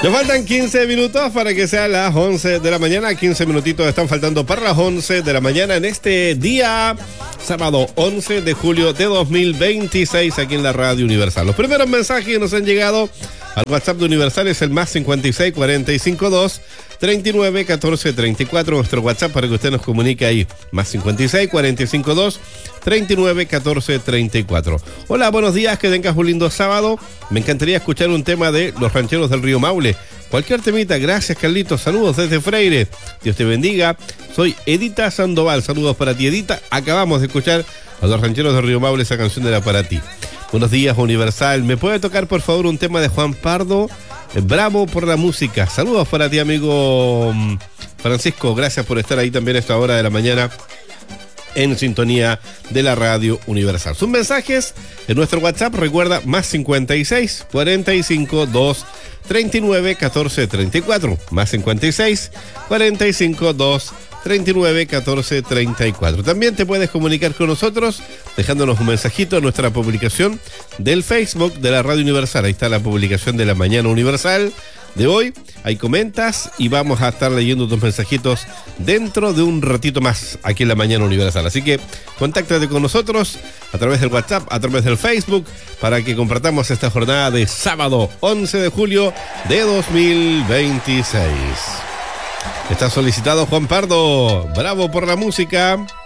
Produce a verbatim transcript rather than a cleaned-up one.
Nos faltan quince minutos para que sean las once de la mañana. quince minutitos están faltando para las once de la mañana en este día, sábado once de julio de dos mil veintiséis, aquí en la Radio Universal. Los primeros mensajes que nos han llegado al WhatsApp de Universal es el más cincuenta y seis, cuarenta y cinco, dos, treinta y nueve, catorce, treinta y cuatro. Nuestro WhatsApp para que usted nos comunique ahí. Más cincuenta y seis, cuarenta y cinco, dos, treinta y nueve, catorce, treinta y cuatro. Hola, buenos días, que tengas un lindo sábado. Me encantaría escuchar un tema de Los Rancheros del Río Maule. Cualquier temita, gracias Carlitos, saludos desde Freire, Dios te bendiga. Soy Edita Sandoval, saludos para ti Edita. Acabamos de escuchar a Los Rancheros del Río Maule, esa canción era para ti. Buenos días Universal, ¿me puede tocar por favor un tema de Juan Pardo? Bravo por la música, saludos para ti amigo Francisco, gracias por estar ahí también a esta hora de la mañana en sintonía de la Radio Universal. Sus mensajes en nuestro WhatsApp, recuerda, más cincuenta y seis, cuarenta y cinco, dos, treinta y nueve, catorce, treinta y cuatro, más cincuenta y seis, cuarenta y cinco, dos, treinta y nueve, catorce, treinta y cuatro. También te puedes comunicar con nosotros dejándonos un mensajito en nuestra publicación del Facebook de la Radio Universal. Ahí está la publicación de la Mañana Universal de hoy. Ahí comentas y vamos a estar leyendo tus mensajitos dentro de un ratito más aquí en la Mañana Universal. Así que contáctate con nosotros a través del WhatsApp, a través del Facebook, para que compartamos esta jornada de sábado once de julio de dos mil veintiséis. Está solicitado Juan Pardo, bravo por la música.